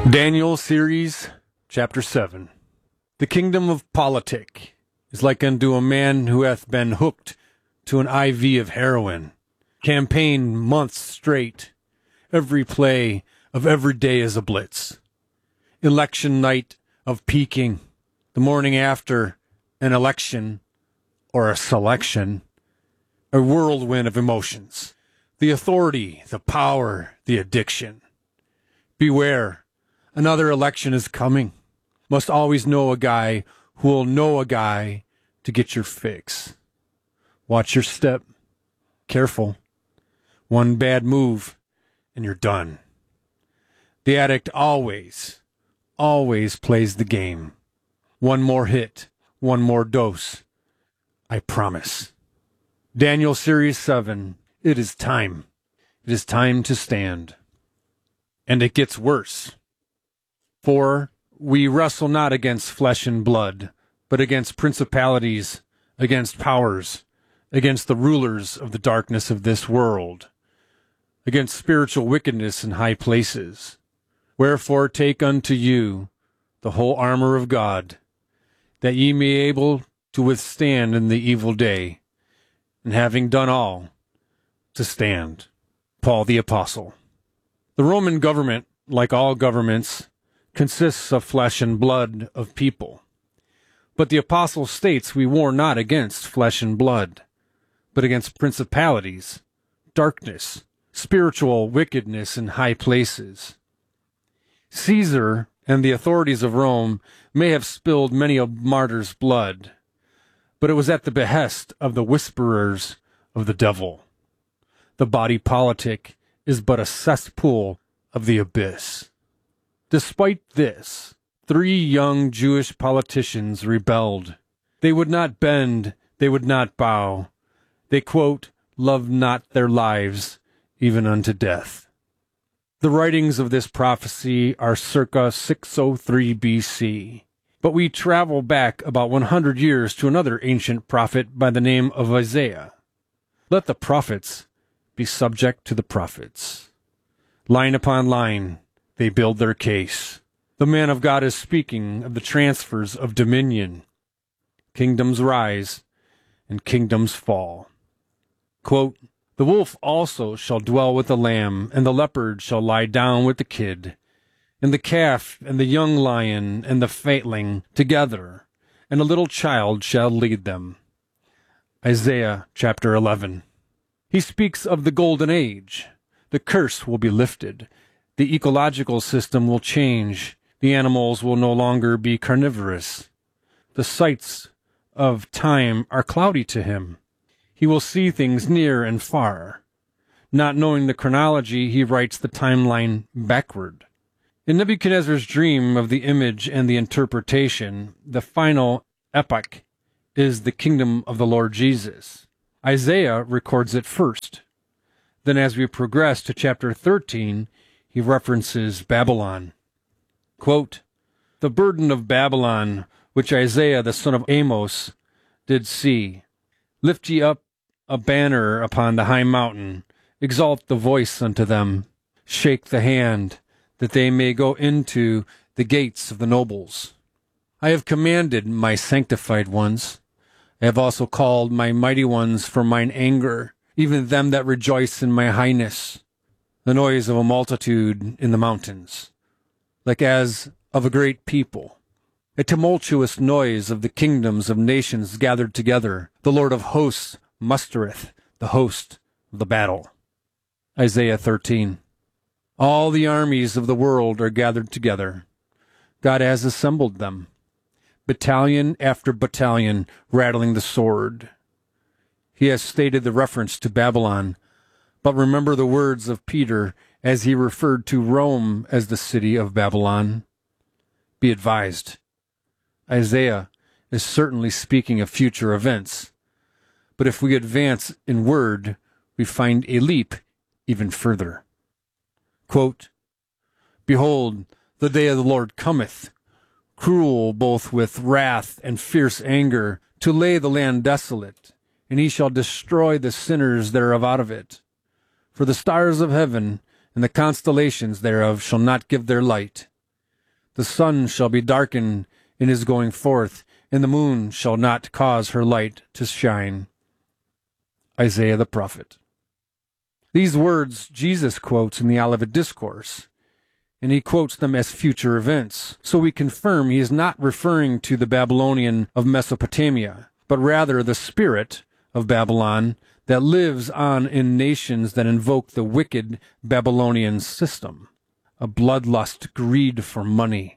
Daniel Series, Chapter 7. The kingdom of politic is like unto a man who hath been hooked to an IV of heroin. Campaign months straight. Every play of every day is a blitz. Election night of peaking. The morning after an election or a selection. A whirlwind of emotions. The authority, the power, the addiction. Beware. Another election is coming. Must always know a guy who will know a guy to get your fix. Watch your step. Careful. One bad move and you're done. The addict always plays the game. One more hit, one more dose. I promise. Daniel Series 7. It is time. It is time to stand. And it gets worse. For we wrestle not against flesh and blood, but against principalities, against powers, against the rulers of the darkness of this world, against spiritual wickedness in high places. Wherefore take unto you the whole armor of God, that ye may be able to withstand in the evil day, and having done all, to stand. Paul the Apostle. The Roman government, like all governments, consists of flesh and blood of people. But the apostle states we war not against flesh and blood, but against principalities, darkness, spiritual wickedness in high places. Caesar and the authorities of Rome may have spilled many a martyr's blood, but it was at the behest of the whisperers of the devil. The body politic is but a cesspool of the abyss. Despite this, 3 young Jewish politicians rebelled. They would not bend, they would not bow. They, quote, loved not their lives, even unto death. The writings of this prophecy are circa 603 BC, but we travel back about 100 years to another ancient prophet by the name of Isaiah. Let the prophets be subject to the prophets. Line upon line, they build their case. The man of God is speaking of the transfers of dominion. Kingdoms rise and kingdoms fall. Quote, the wolf also shall dwell with the lamb, and the leopard shall lie down with the kid, and the calf and the young lion and the fatling together, and a little child shall lead them. Isaiah chapter 11. He speaks of the golden age. The curse will be lifted. The ecological system will change. The animals will no longer be carnivorous. The sights of time are cloudy to him. He will see things near and far. Not knowing the chronology, he writes the timeline backward. In Nebuchadnezzar's dream of the image and the interpretation, the final epoch is the kingdom of the Lord Jesus. Isaiah records it first. Then as we progress to chapter 13, he references Babylon. Quote, the burden of Babylon, which Isaiah the son of Amos did see. Lift ye up a banner upon the high mountain. Exalt the voice unto them. Shake the hand, that they may go into the gates of the nobles. I have commanded my sanctified ones. I have also called my mighty ones for mine anger, even them that rejoice in my highness. The noise of a multitude in the mountains, like as of a great people, a tumultuous noise of the kingdoms of nations gathered together. The Lord of hosts mustereth the host of the battle. Isaiah 13. All the armies of the world are gathered together. God has assembled them, battalion after battalion rattling the sword. He has stated the reference to Babylon, but remember the words of Peter as he referred to Rome as the city of Babylon. Be advised, Isaiah is certainly speaking of future events, but if we advance in word, we find a leap even further. Quote, behold, the day of the Lord cometh, cruel both with wrath and fierce anger, to lay the land desolate, and he shall destroy the sinners thereof out of it. For the stars of heaven and the constellations thereof shall not give their light, The sun shall be darkened in his going forth, and the moon shall not cause her light to shine. Isaiah the prophet. These words Jesus quotes in the Olivet Discourse, and he quotes them as future events. So we confirm he is not referring to the Babylonian of Mesopotamia, but rather the spirit of Babylon that lives on in nations that invoke the wicked Babylonian system, a bloodlust greed for money.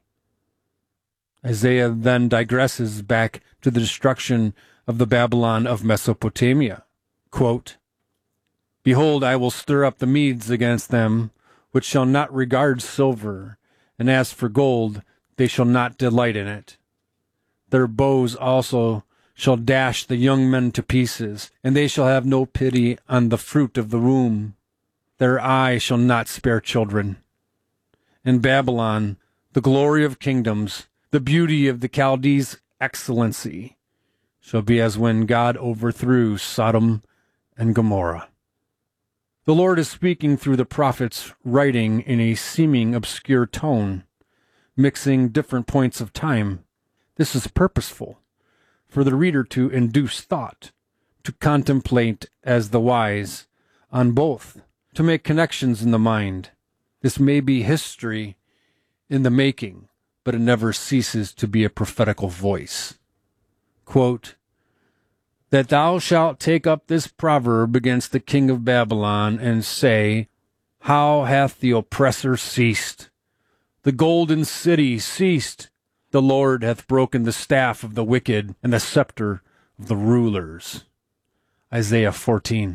Isaiah then digresses back to the destruction of the Babylon of Mesopotamia. Quote, Behold, I will stir up the Medes against them, which shall not regard silver, and as for gold, they shall not delight in it. Their bows also shall dash the young men to pieces, and they shall have no pity on the fruit of the womb. Their eye shall not spare children. In Babylon, the glory of kingdoms, the beauty of the Chaldees' excellency, shall be as when God overthrew Sodom and Gomorrah. The Lord is speaking through the prophets, writing in a seeming obscure tone, mixing different points of time. This is purposeful, for the reader to induce thought, to contemplate as the wise on both, to make connections in the mind. This may be history in the making, but it never ceases to be a prophetical voice. Quote, That thou shalt take up this proverb against the king of Babylon, and say, How hath the oppressor ceased? The golden city ceased. The Lord hath broken the staff of the wicked and the scepter of the rulers. Isaiah 14.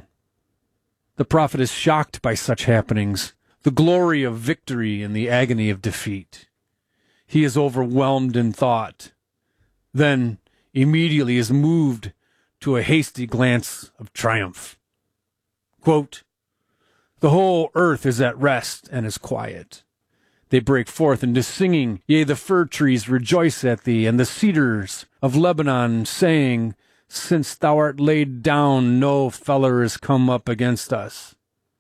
The prophet is shocked by such happenings, the glory of victory and the agony of defeat. He is overwhelmed in thought, then immediately is moved to a hasty glance of triumph. Quote, The whole earth is at rest and is quiet. They break forth into singing, yea, the fir trees rejoice at thee, and the cedars of Lebanon, saying, Since thou art laid down, no feller is come up against us.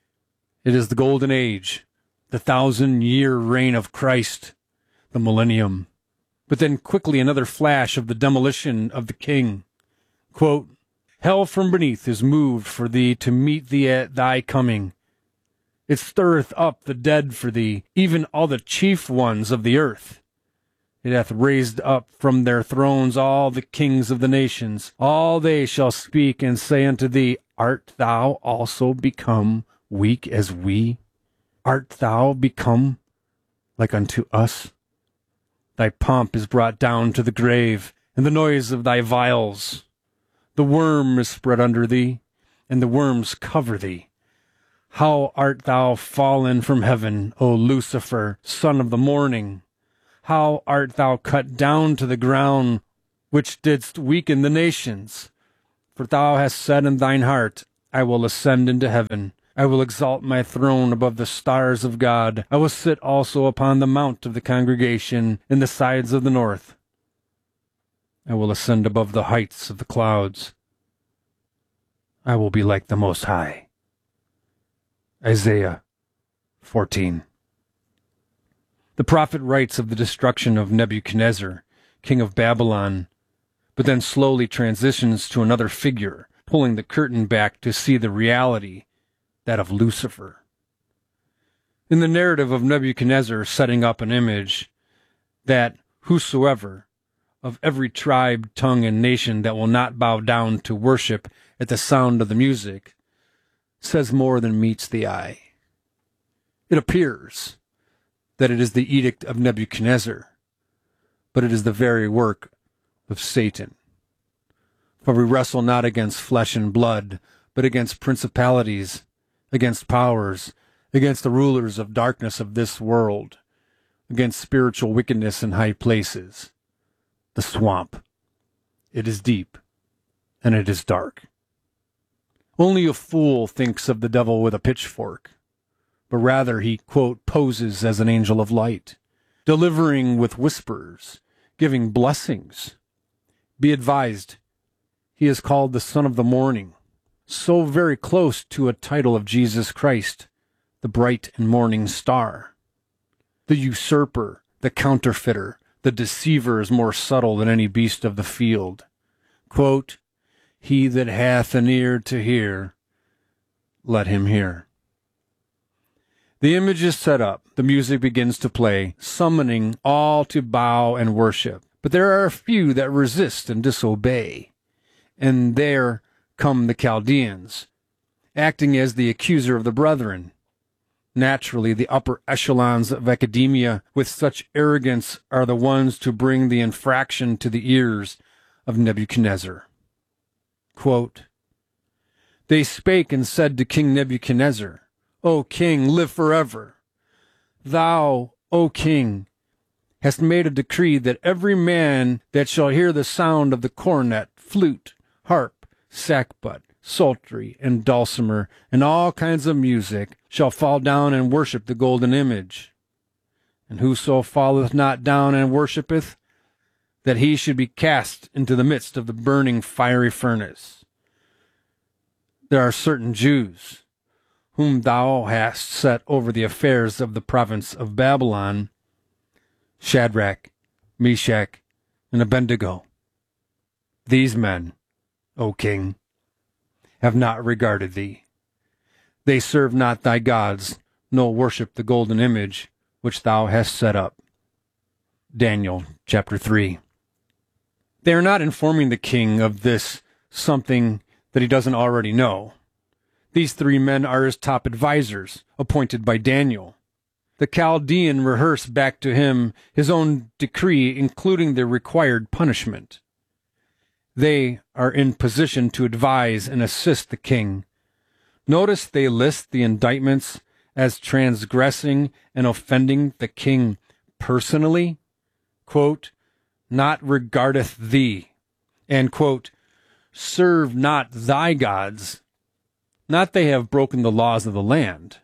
It is the golden age, the 1,000-year reign of Christ, the millennium. But then quickly another flash of the demolition of the king. Quote, Hell from beneath is moved for thee to meet thee at thy coming. It stirreth up the dead for thee, even all the chief ones of the earth. It hath raised up from their thrones all the kings of the nations. All they shall speak and say unto thee, Art thou also become weak as we? Art thou become like unto us? Thy pomp is brought down to the grave, and the noise of thy viols. The worm is spread under thee, and the worms cover thee. How art thou fallen from heaven, O Lucifer, son of the morning? How art thou cut down to the ground, which didst weaken the nations? For thou hast said in thine heart, I will ascend into heaven. I will exalt my throne above the stars of God. I will sit also upon the mount of the congregation in the sides of the north. I will ascend above the heights of the clouds. I will be like the Most High. Isaiah 14. The prophet writes of the destruction of Nebuchadnezzar, king of Babylon, but then slowly transitions to another figure, pulling the curtain back to see the reality, that of Lucifer. In the narrative of Nebuchadnezzar setting up an image, that whosoever of every tribe, tongue, and nation that will not bow down to worship at the sound of the music says more than meets the eye. It appears that it is the edict of Nebuchadnezzar, but it is the very work of Satan. For we wrestle not against flesh and blood, but against principalities, against powers, against the rulers of darkness of this world, against spiritual wickedness in high places. The swamp. It is deep, and it is dark. Only a fool thinks of the devil with a pitchfork, but rather he, quote, poses as an angel of light, delivering with whispers, giving blessings. Be advised, he is called the Son of the Morning, so very close to a title of Jesus Christ, the bright and morning star. The usurper, the counterfeiter, the deceiver is more subtle than any beast of the field. Quote, he that hath an ear to hear, let him hear. The image is set up. The music begins to play, summoning all to bow and worship. But there are a few that resist and disobey. And there come the Chaldeans, acting as the accuser of the brethren. Naturally, the upper echelons of academia with such arrogance are the ones to bring the infraction to the ears of Nebuchadnezzar. Quote, they spake and said to King Nebuchadnezzar, O king, live forever. Thou, O king, hast made a decree that every man that shall hear the sound of the cornet, flute, harp, sackbut, psaltery, and dulcimer, and all kinds of music, shall fall down and worship the golden image. And whoso falleth not down and worshipeth, that he should be cast into the midst of the burning fiery furnace. There are certain Jews, whom thou hast set over the affairs of the province of Babylon, Shadrach, Meshach, and Abednego. These men, O king, have not regarded thee. They serve not thy gods, nor worship the golden image which thou hast set up. Daniel chapter 3. They are not informing the king of this something that he doesn't already know. These three men are his top advisors, appointed by Daniel. The Chaldean rehearsed back to him his own decree, including the required punishment. They are in position to advise and assist the king. Notice they list the indictments as transgressing and offending the king personally. Quote, not regardeth thee, and quote, serve not thy gods. Not they have broken the laws of the land.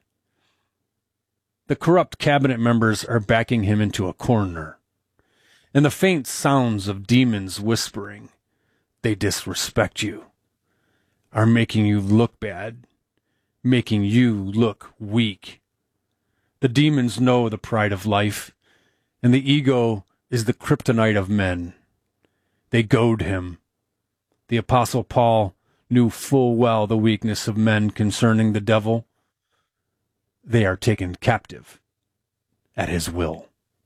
The corrupt cabinet members are backing him into a corner, and the faint sounds of demons whispering, they disrespect you, are making you look bad, making you look weak. The demons know the pride of life, and the ego is the kryptonite of men. They goad him. The Apostle Paul knew full well the weakness of men concerning the devil. They are taken captive at his will.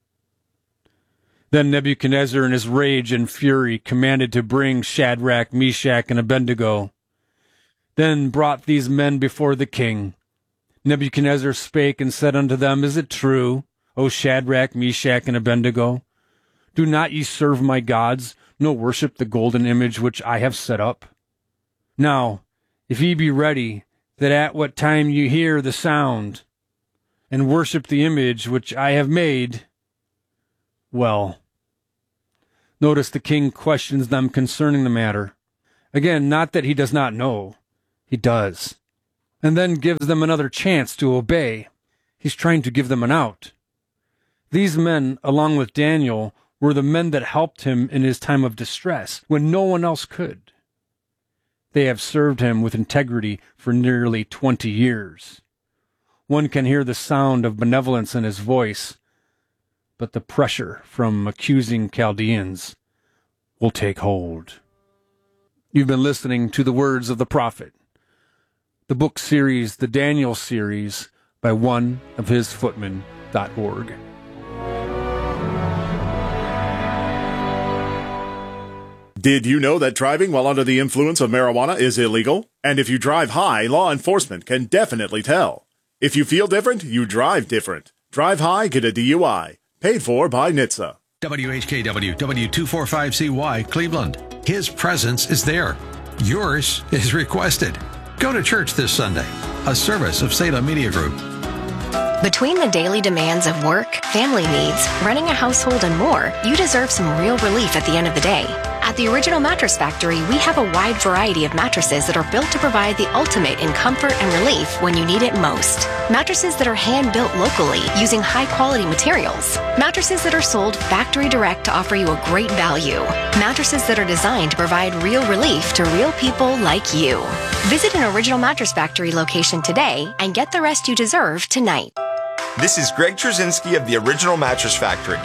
Then Nebuchadnezzar in his rage and fury commanded to bring Shadrach, Meshach, and Abednego. Then brought these men before the king. Nebuchadnezzar spake and said unto them, is it true, O Shadrach, Meshach, and Abednego? Do not ye serve my gods, nor worship the golden image which I have set up? Now, if ye be ready, that at what time you hear the sound, and worship the image which I have made, well. Notice the king questions them concerning the matter. Again, not that he does not know. He does. And then gives them another chance to obey. He's trying to give them an out. These men, along with Daniel, were the men that helped him in his time of distress, when no one else could. They have served him with integrity for nearly 20 years. One can hear the sound of benevolence in his voice, but the pressure from accusing Chaldeans will take hold. You've been listening to the words of the prophet, the book series, the Daniel series, by oneofhisfootmen.org. Did you know that driving while under the influence of marijuana is illegal? And if you drive high, law enforcement can definitely tell. If you feel different, you drive different. Drive high, get a DUI. Paid for by NHTSA. WHKW W245CY Cleveland. His presence is there. Yours is requested. Go to church this Sunday. A service of Salem Media Group. Between the daily demands of work, family needs, running a household, and more, you deserve some real relief at the end of the day. At the Original Mattress Factory, we have a wide variety of mattresses that are built to provide the ultimate in comfort and relief when you need it most. Mattresses that are hand-built locally using high-quality materials. Mattresses that are sold factory direct to offer you a great value. Mattresses that are designed to provide real relief to real people like you. Visit an Original Mattress Factory location today and get the rest you deserve tonight. This is Greg Trzynski of the Original Mattress Factory.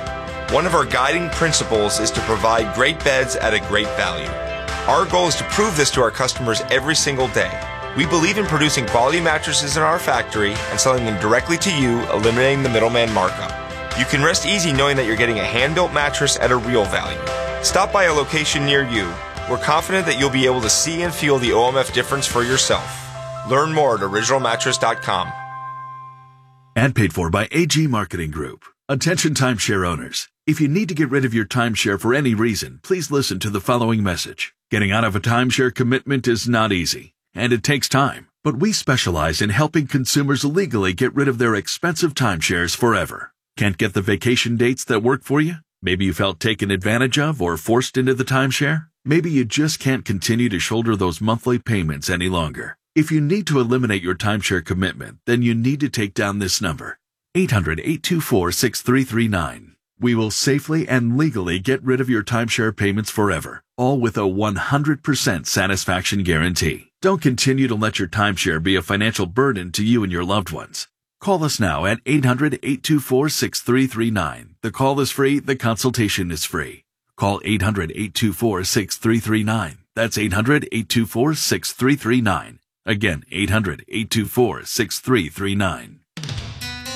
One of our guiding principles is to provide great beds at a great value. Our goal is to prove this to our customers every single day. We believe in producing quality mattresses in our factory and selling them directly to you, eliminating the middleman markup. You can rest easy knowing that you're getting a hand-built mattress at a real value. Stop by a location near you. We're confident that you'll be able to see and feel the OMF difference for yourself. Learn more at originalmattress.com. Ad paid for by AG Marketing Group. Attention timeshare owners. If you need to get rid of your timeshare for any reason, please listen to the following message. Getting out of a timeshare commitment is not easy, and it takes time. But we specialize in helping consumers legally get rid of their expensive timeshares forever. Can't get the vacation dates that work for you? Maybe you felt taken advantage of or forced into the timeshare? Maybe you just can't continue to shoulder those monthly payments any longer. If you need to eliminate your timeshare commitment, then you need to take down this number, 800-824-6339. We will safely and legally get rid of your timeshare payments forever, all with a 100% satisfaction guarantee. Don't continue to let your timeshare be a financial burden to you and your loved ones. Call us now at 800-824-6339. The call is free. The consultation is free. Call 800-824-6339. That's 800-824-6339. Again, 800-824-6339.